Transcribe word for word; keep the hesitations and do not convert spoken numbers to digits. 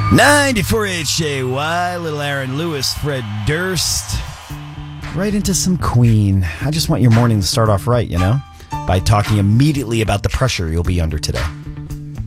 ninety-four H A Y, little Aaron Lewis, Fred Durst. Right into some Queen. I just want your morning to start off right, you know? By talking immediately about the pressure you'll be under today.